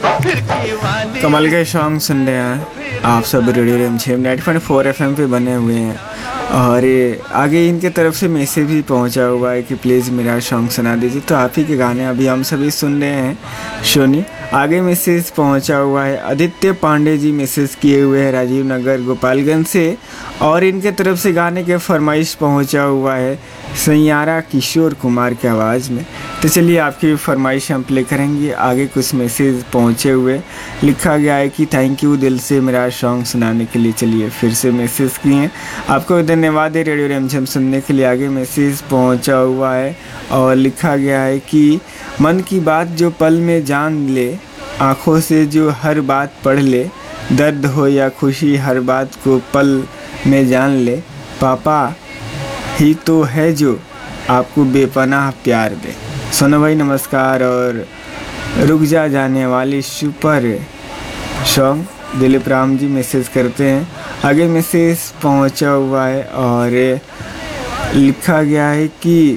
कमल के सॉन्ग सुन रहे हैं आप सब रेडियो रिमझिम 90.4 FM पे बने हुए हैं। और आगे इनके तरफ से मैसेज भी पहुंचा हुआ है कि प्लीज़ मेरा सॉन्ग सुना दीजिए। तो आप ही के गाने अभी हम सभी सुन रहे हैं। सोनी आगे मैसेज पहुंचा हुआ है, आदित्य पांडे जी मैसेज किए हुए हैं राजीव नगर गोपालगंज से, और इनके तरफ से गाने के फरमाइश पहुंचा हुआ है सैयारा किशोर कुमार की आवाज़ में। तो चलिए आपकी फरमाइश हम प्ले करेंगे। आगे कुछ मैसेज पहुंचे हुए, लिखा गया है कि थैंक यू दिल से मेरा सॉन्ग सुनाने के लिए। चलिए फिर से मैसेज किए, आपको धन्यवाद है रेडियो रिमझिम सुनने के लिए। आगे मैसेज पहुंचा हुआ है और लिखा गया है कि मन की बात जो पल में जान ले, आँखों से जो हर बात पढ़ ले, दर्द हो या खुशी हर बात को पल में जान ले, पापा ही तो है जो आपको बेपनाह प्यार दे। सोना भाई नमस्कार। और रुक जा जाने वाली super song Dilip Ram ji message करते हैं। आगे मैसेज पहुंचा हुआ है और लिखा गया है कि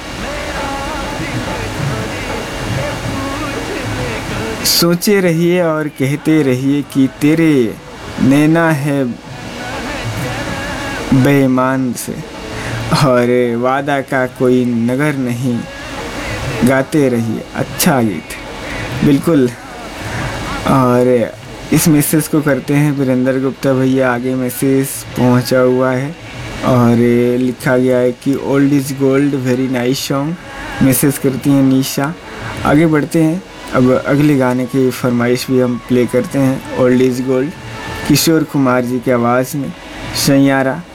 सोचे रहिए और कहते रहिए कि तेरे नैना है बेईमान से, और वादा का कोई नगर नहीं, गाते रहिए। अच्छा गीत बिल्कुल। और इस मैसेज को करते हैं वीरेंद्र गुप्ता भैया। आगे मैसेज पहुंचा हुआ है और लिखा गया है कि old is gold very nice song, message करती हैं निशा। आगे बढ़ते हैं, अब अगले गाने की फरमाइश भी हम प्ले करते हैं। Old is gold Kishore Kumar ji की आवाज़ में, सैयारा